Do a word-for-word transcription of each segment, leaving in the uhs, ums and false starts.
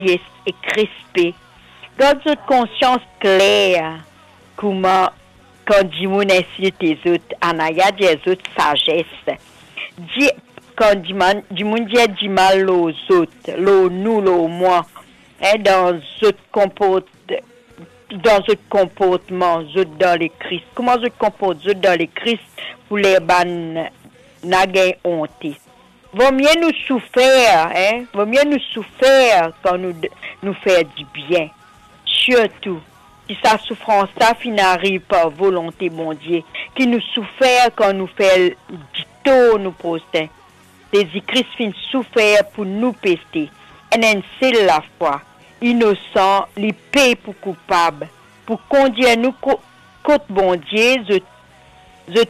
et, et crispé. Garde votre conscience claire, comment, quand dit mon ainsi tes autres, anaya des autres sagesse. Dis, quand dit man, dit mon dit dit mal aux autres, l'au nous, l'au moi, hein, dans autres comporte, dans autres comportements, autres dans les Christ. Comment autres comportent, autres dans les Christ, pour les ban, n'a gain honte. Vaut mieux nous souffrir, hein, vaut mieux nous souffrir quand nous, nous faire du bien. Surtout, si sa souffrance ça n'arrive par volonté, mon Dieu, qui nous souffre quand nous fait du tort, nous prostins. Les Christ fin souffrir pour nous pester. Et c'est la foi. Innocent, les paye pour coupable. Pour conduire nous contre bon Dieu, je, je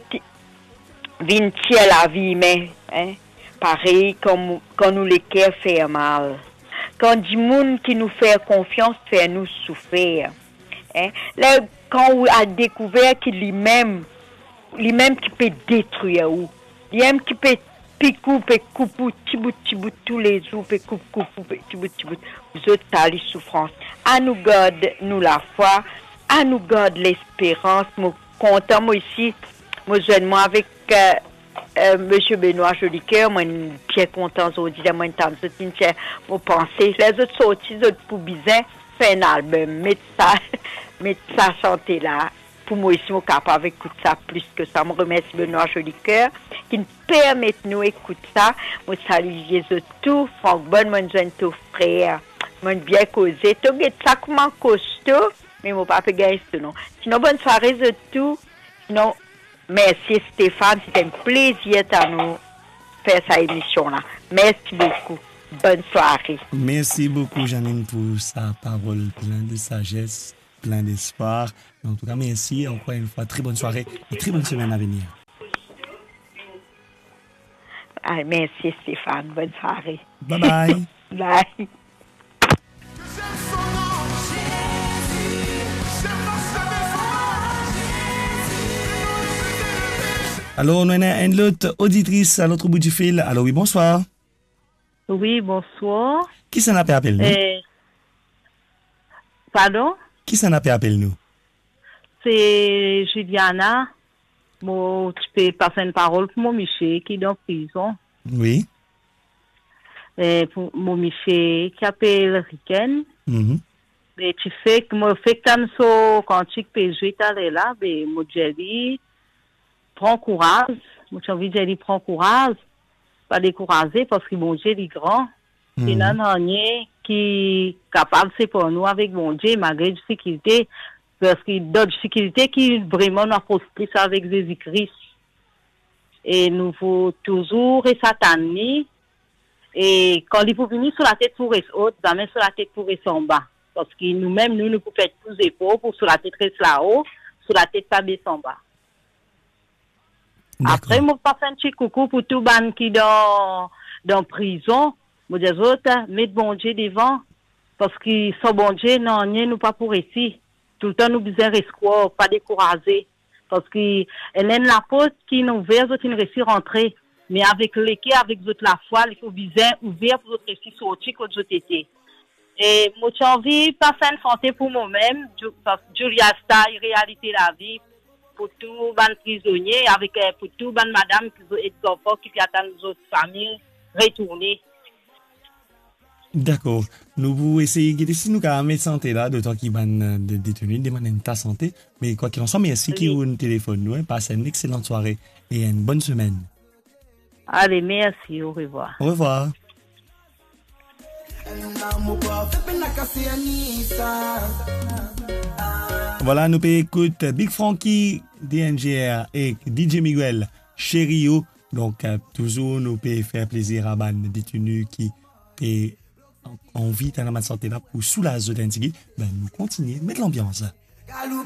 viens tirer la vie, mais, hein, pareil, comme quand nous les cœurs fait mal. Quand du monde qui nous fait confiance fait nous souffrir. Hein? Là, quand on a découvert qu'il lui-même, lui-même qui peut détruire ou, lui-même qui peut piquer, peut couper, petit bout, petit bout, tous les jours, peut couper, couper, petit bout, petit bout, vous autres, t'as les souffrances. À nous garde, nous la foi, à nous garde l'espérance, moi, content, moi ici, moi, je moi avec, euh, Euh, Monsieur Benoît Jolicoeur, moi, je suis content aujourd'hui, moi, je suis mon pensée. Les autres sorties, les autres pour bizarre, fait un album, mettre ça, mettre ça santé là. Pour moi, ici, je suis capable d'écouter ça plus que ça. Je remercie Benoît Jolicoeur qui nous permet de nous écouter ça. Moi, salue Jésus tout, Franck Bonne, moi, je suis tout frère. Moi, bien causé. Tout ça comment costaud, mais mon papa gagne ce nom. Sinon, bonne soirée, de tout. Sinon, merci Stéphane, c'était un plaisir de nous faire cette émission-là. Merci beaucoup. Bonne soirée. Merci beaucoup, Janine, pour sa parole pleine de sagesse, plein d'espoir. En tout cas, merci encore une fois. Très bonne soirée et très bonne semaine à venir. Ah, merci Stéphane. Bonne soirée. Bye bye. Bye. Alors, on a une autre auditrice à l'autre bout du fil. Alors, oui, bonsoir. Oui, bonsoir. Qui s'en a appelé nous? Eh, pardon? Qui s'en a appelé nous? C'est Juliana. Bon, tu peux passer une parole pour mon Michel qui est en prison. Oui. Eh, pour mon Michel qui appelle Riken. Mm-hmm. Et tu fais que moi, fais comme ça, quand tu peux jouer, t'allais là, ben, moi, j'ai dit, prends courage. Moi, j'ai envie de dire, prends courage. Pas décourager parce que mon Dieu est grand. Mm-hmm. Et non, rien qui est capable, c'est pour nous avec mon Dieu, malgré la difficulté. Parce qu'il y a d'autres difficultés qui vraiment nous approchent ça avec Jésus-Christ. Et nous faut toujours et Satan. Et quand il faut venir sur la tête pour rester haute, jamais sur la tête pour rester en bas. Parce que nous-mêmes, nous, nous pouvons être plus épaules pour sur la tête rester là-haut, sur la tête pas baisser en bas. Après, moi, je passe un petit coucou pour tout le monde qui est dans, dans prison. Moi, des autres, mettre bon Dieu devant. Parce que sans bon Dieu, non, rien nous pas pour ici. Tout le temps, nous besoin de rester, pas décourager. Parce que, elle est la porte qui nous ouvert, nous ne réussi rentrer. Mais avec l'équipe, avec la foi, il faut besoin ouvert pour nous réussir sortir quand nous étions. Et moi, j'ai envie de passer une santé pour moi-même. Parce que Julia Star, réalité la vie. Pour tous les prisonniers, avec, pour tous les madame qui sont enfants qui attendent nos autres familles, retourner. D'accord. Nous vous essayez de si nous avons mettre santé là, d'autant qu'ils vont de détenus, demander ta santé. Mais quoi qu'il en soit, merci qui vous téléphone nous. Hein, passez une excellente soirée et une bonne semaine. Allez, merci. Au revoir. Au revoir. Voilà, nous pouvons écouter Big Frankie, D N G R et D J Miguel, Cherio. Donc, euh, toujours, nous pouvons faire plaisir à ban détenus qui est en vie de la santé là pour soulager l'individu. Ben, nous continuons, mettre l'ambiance.